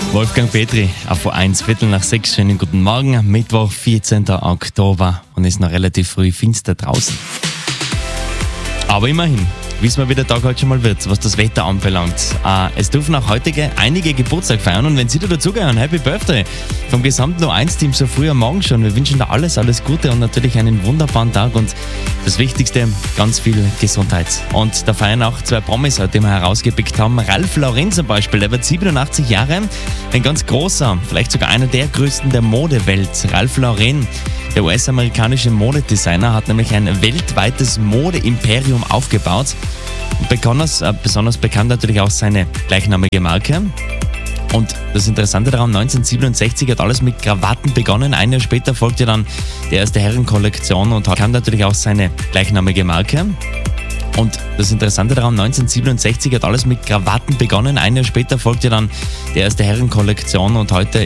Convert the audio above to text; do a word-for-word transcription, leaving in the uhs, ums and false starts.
Wolfgang Petri, auf O eins, Viertel nach sechs. Schönen guten Morgen. Mittwoch, vierzehnten Oktober und ist noch relativ früh finster draußen. Aber immerhin wissen wir, wie der Tag heute schon mal wird, was das Wetter anbelangt. Äh, es dürfen auch heutige einige Geburtstag feiern und wenn Sie da dazugehören, Happy Birthday vom gesamten O eins Team so früh am Morgen schon. Wir wünschen da alles, alles Gute und natürlich einen wunderbaren Tag und das Wichtigste, ganz viel Gesundheit. Und da feiern auch zwei Promis heute, die wir herausgepickt haben. Ralph Lauren zum Beispiel, der wird siebenundachtzig Jahre, ein ganz großer, vielleicht sogar einer der größten der Modewelt. Ralph Lauren, der U S-amerikanische Modedesigner, hat nämlich ein weltweites Modeimperium aufgebaut. Besonders, äh, besonders bekannt natürlich auch seine gleichnamige Marke. Und das Interessante daran, neunzehnhundertsiebenundsechzig hat alles mit Krawatten begonnen. Ein Jahr später folgte dann die erste Herrenkollektion und bekannt natürlich auch seine gleichnamige Marke. Und das Interessante daran, neunzehnhundertsiebenundsechzig hat alles mit Krawatten begonnen. Ein Jahr später folgte dann die erste Herrenkollektion und heute